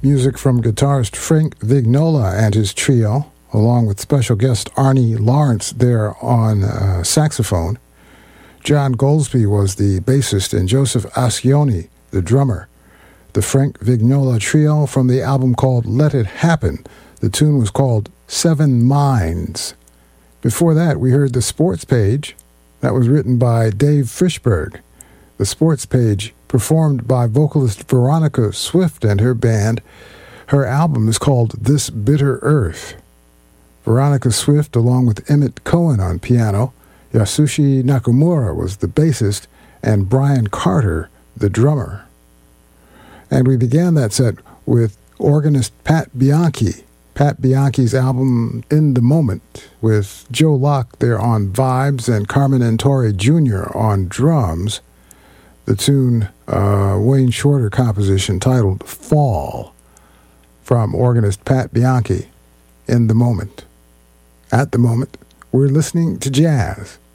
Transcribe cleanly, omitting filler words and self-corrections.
Music from guitarist Frank Vignola and his trio, along with special guest Arnie Lawrence there on saxophone. John Goldsby was the bassist and Joseph Ascioni, the drummer. The Frank Vignola trio from the album called Let It Happen. The tune was called Seven Minds. Before that, we heard The Sports Page. That was written by Dave Frischberg. The Sports Page, performed by vocalist Veronica Swift and her band. Her album is called This Bitter Earth. Veronica Swift, along with Emmett Cohen on piano, Yasushi Nakamura was the bassist, and Brian Carter, the drummer. And we began that set with organist Pat Bianchi. Pat Bianchi's album In the Moment, with Joe Locke there on vibes and Carmen Antore Jr. on drums. The tune, Wayne Shorter composition titled Fall, from organist Pat Bianchi, In the Moment. At the moment, we're listening to jazz.